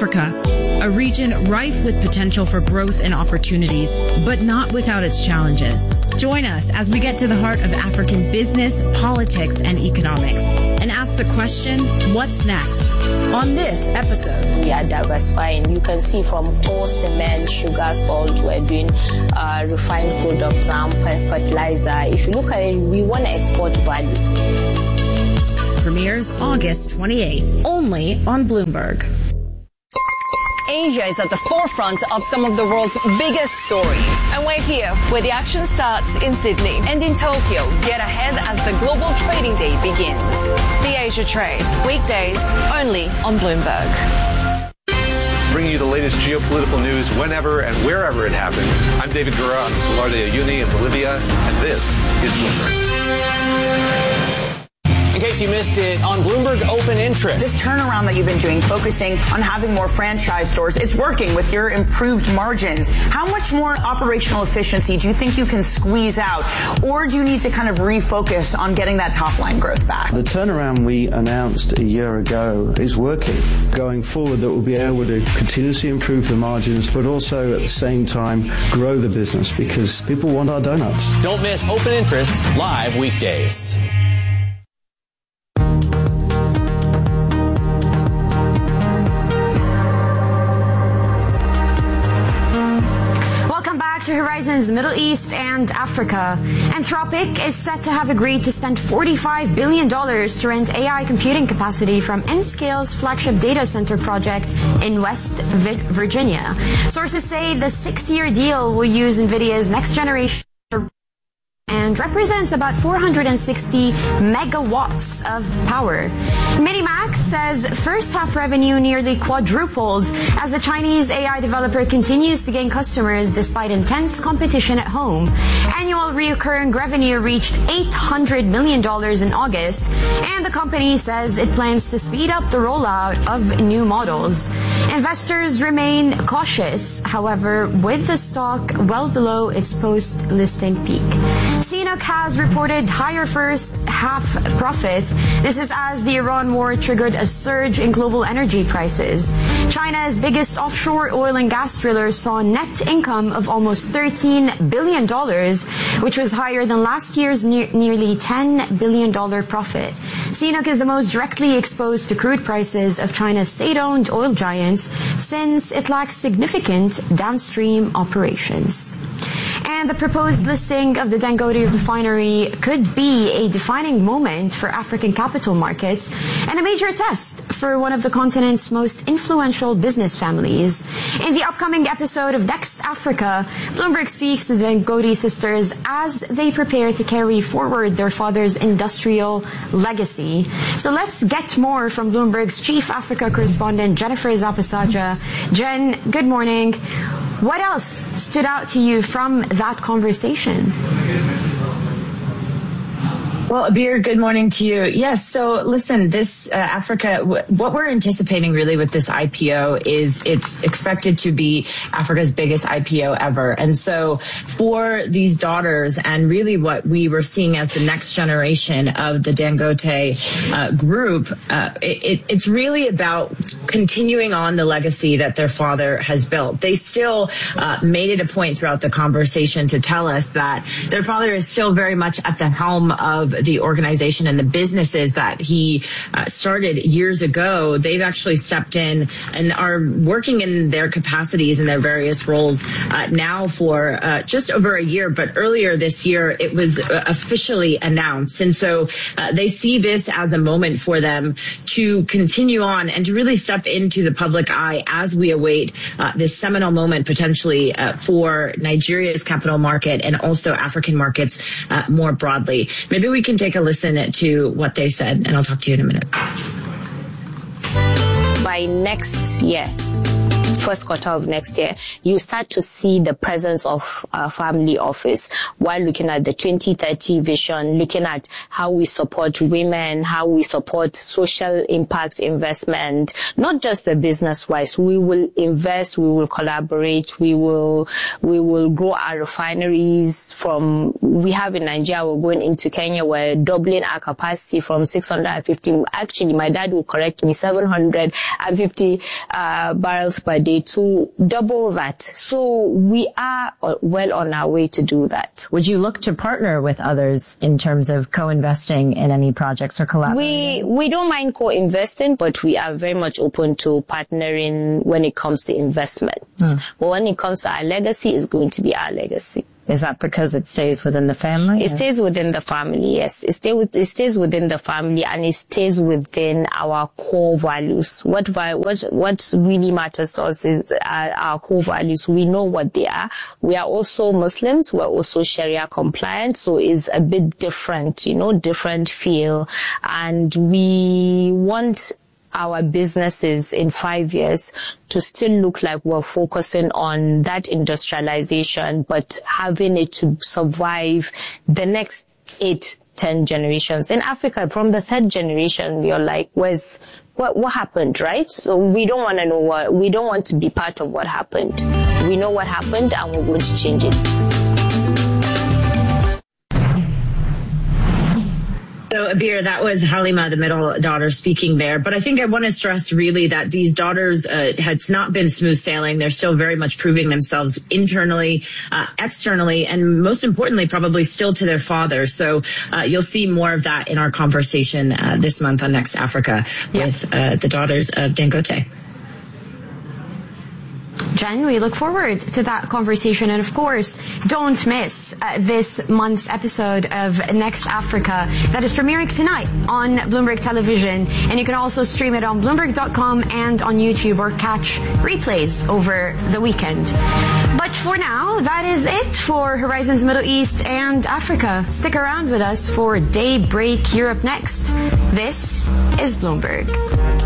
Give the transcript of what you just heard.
Africa, a region rife with potential for growth and opportunities, but not without its challenges. Join us as we get to the heart of African business, politics, and economics, and ask the question, what's next? On this episode, we are diversifying. You can see from coal, cement, sugar, salt, we're doing refined products, fertilizer. If you look at it, we want to export value. Premieres August 28th, only on Bloomberg. Asia is at the forefront of some of the world's biggest stories. And we're here where the action starts in Sydney and in Tokyo, get ahead as the global trading day begins. The Asia Trade, weekdays only on Bloomberg. Bringing you the latest geopolitical news whenever and wherever it happens. I'm David Gura on the Salar de Uyuni in Bolivia, and this is Bloomberg. In case you missed it, on Bloomberg Open Interest. This turnaround that you've been doing, focusing on having more franchise stores, it's working with your improved margins. How much more operational efficiency do you think you can squeeze out? Or do you need to kind of refocus on getting that top line growth back? The turnaround we announced a year ago is working. Going forward, that we'll be able to continuously improve the margins, but also at the same time grow the business because people want our donuts. Don't miss Open Interest live weekdays. To Horizons Middle East and Africa. Anthropic is set to have agreed to spend $45 billion to rent AI computing capacity from Nscale's flagship data center project in West Virginia. Sources say the 6-year deal will use NVIDIA's next generation and represents about 460 megawatts of power. Minimax says first half revenue nearly quadrupled as the Chinese AI developer continues to gain customers despite intense competition at home. Annual recurring revenue reached $800 million in August, and the company says it plans to speed up the rollout of new models. Investors remain cautious, however, with the stock well below its post-listing peak. CNOOC has reported higher first half profits. This is as the Iran war triggered a surge in global energy prices. China's biggest offshore oil and gas driller saw net income of almost $13 billion, which was higher than last year's nearly $10 billion profit. CNOOC is the most directly exposed to crude prices of China's state-owned oil giants since it lacks significant downstream operations. And the proposed listing of the Dangote refinery could be a defining moment for African capital markets and a major test for one of the continent's most influential business families. In the upcoming episode of Next Africa, Bloomberg speaks to the Dangote sisters as they prepare to carry forward their father's industrial legacy. So let's get more from Bloomberg's Chief Africa correspondent, Jennifer Zapasaja. Jen, good morning. What else stood out to you from that conversation? Well, Abir, good morning to you. Yes, so listen, this Africa, what we're anticipating really with this IPO is it's expected to be Africa's biggest IPO ever. And so for these daughters and really what we were seeing as the next generation of the Dangote group, it's really about continuing on the legacy that their father has built. They still made it a point throughout the conversation to tell us that their father is still very much at the helm of the organization and the businesses that he started years ago. They've actually stepped in and are working in their capacities in their various roles now for just over a year. But earlier this year, it was officially announced. And so they see this as a moment for them to continue on and to really step into the public eye as we await this seminal moment potentially for Nigeria's capital market and also African markets more broadly. Maybe we can take a listen to what they said, and I'll talk to you in a minute. By next year, first quarter of next year, you start to see the presence of our family office while looking at the 2030 vision, looking at how we support women, how we support social impact investment, not just the business wise. We will invest, we will collaborate, we will grow our refineries from, we have in Nigeria, we're going into Kenya, we're doubling our capacity from 650, actually my dad will correct me, 750 barrels per day to double that. So we are well on our way to do that. Would you look to partner with others in terms of co-investing in any projects or collaborating? We don't mind co-investing, but we are very much open to partnering when it comes to investment. But when it comes to our legacy, it's going to be our legacy. Is that because it stays within the family? It stays within the family, yes. It stays within the family, and it stays within our core values. What really matters to us is our core values. We know what they are. We are also Muslims. We're also Sharia compliant, so it's a bit different, different feel. And we want our businesses in 5 years to still look like we're focusing on that industrialization, but having it to survive the next 8-10 generations. In Africa, from the 3rd generation, you're like, what happened, right? So we don't want to know we don't want to be part of what happened. We know what happened and we're going to change it. So, Abir, that was Halima, the middle daughter, speaking there. But I think I want to stress really that these daughters, it's not been smooth sailing. They're still very much proving themselves internally, externally, and most importantly, probably still to their father. So you'll see more of that in our conversation this month on Next Africa with the daughters of Dangote. Jen, we look forward to that conversation. And of course, don't miss this month's episode of Next Africa that is premiering tonight on Bloomberg Television. And you can also stream it on Bloomberg.com and on YouTube, or catch replays over the weekend. But for now, that is it for Horizons Middle East and Africa. Stick around with us for Daybreak Europe next. This is Bloomberg.